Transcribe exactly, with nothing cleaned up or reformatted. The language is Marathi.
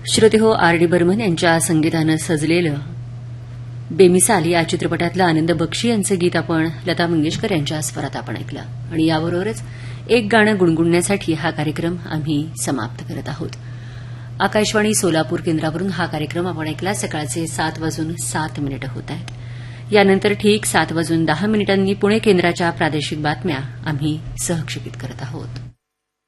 श्रोते हो, आर डी बर्मन यांच्या संगीतानं सजलेलं बेमिसाल या चित्रपटातलं आनंद बक्षी यांचं गीत आपण लता मंगेशकर यांच्या स्वरात आपण ऐकलं. आणि याबरोबरच एक गाणं गुणगुणण्यासाठी हा कार्यक्रम आम्ही समाप्त करत आहोत. आकाशवाणी सोलापूर केंद्रावरून हा कार्यक्रम आपण ऐकला. सकाळचे सात वाजून सात मिनिटं होत आहेत. यानंतर ठीक सात वाजून दहा मिनिटांनी पुणे केंद्राच्या प्रादेशिक बातम्या आम्ही सहक्षेपित करत आहोत.